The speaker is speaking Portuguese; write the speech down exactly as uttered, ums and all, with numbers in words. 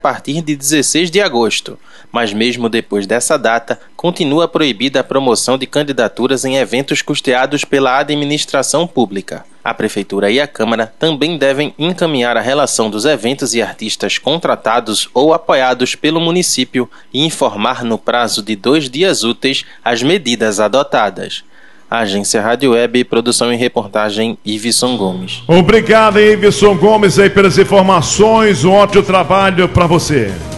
a partir de dezesseis de agosto, mas mesmo depois dessa data, continua proibida a promoção de candidaturas em eventos custeados pela administração pública. A Prefeitura e a Câmara também devem encaminhar a relação dos eventos e artistas contratados ou apoiados pelo município e informar no prazo de dois dias úteis as medidas adotadas. Agência Rádio Web, produção e reportagem, Iveson Gomes. Obrigado, Iveson Gomes, aí pelas informações. Um ótimo trabalho para você.